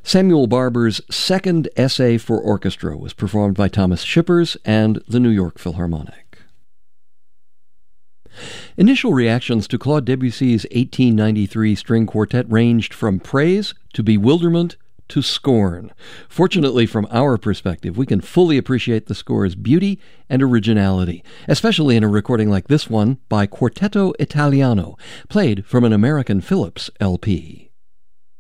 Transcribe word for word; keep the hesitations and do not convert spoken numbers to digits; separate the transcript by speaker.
Speaker 1: Samuel Barber's second essay for orchestra was performed by Thomas Shippers and the New York Philharmonic. Initial reactions to Claude Debussy's eighteen ninety-three string quartet ranged from praise to bewilderment to scorn. Fortunately, from our perspective, we can fully appreciate the score's beauty and originality, especially in a recording like this one by Quartetto Italiano, played from an American Philips L P.